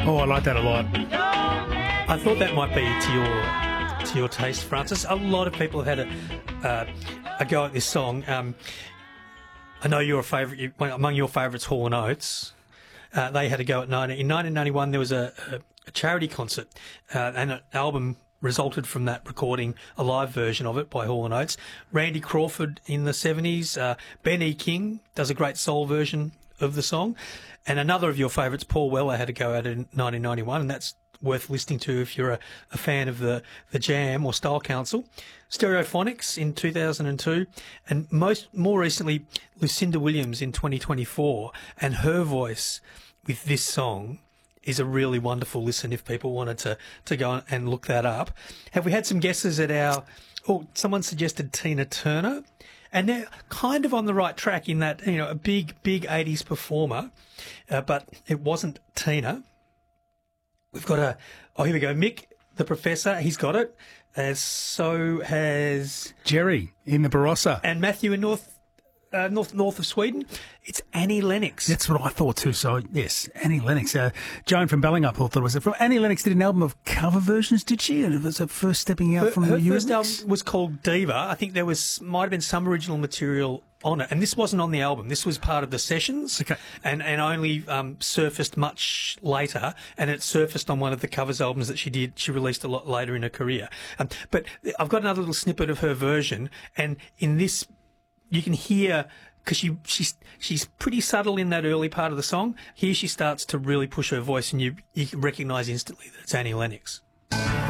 Oh, I like that a lot. I thought that might be to your taste, Francis. A lot of people have had a go at this song. I know your favourite, among your favourites, Hall and Oates. They had a go at in 1991. There was a charity concert, and an album resulted from that recording, a live version of it by Hall and Oates. Randy Crawford in the 70s. Ben E. King does a great soul version of the song. And another of your favourites, Paul Weller, had a go at it in 1991, and that's worth listening to if you're a fan of the Jam or Style Council. Stereophonics in 2002, and more recently, Lucinda Williams in 2024, and her voice with this song is a really wonderful listen if people wanted to go and look that up. Have we had some guesses at someone suggested Tina Turner, and they're kind of on the right track in that, a big 80s performer, but it wasn't Tina. We've got here we go, Mick, the Professor, he's got it, as so has Jerry in the Barossa. And Matthew in north of Sweden. It's Annie Lennox. That's what I thought too. So yes, Annie Lennox. Joan from Ballingup thought it was from Annie Lennox. Did an album of cover versions, did she? And it was her first stepping out from the Her first album was called Diva. I think there might have been some original material on it, and this wasn't on the album. This was part of the sessions, okay, and only surfaced much later. And it surfaced on one of the covers albums that she did. She released a lot later in her career. But I've got another little snippet of her version, and in this, you can hear, because she's pretty subtle in that early part of the song. Here she starts to really push her voice, and you can recognise instantly that it's Annie Lennox.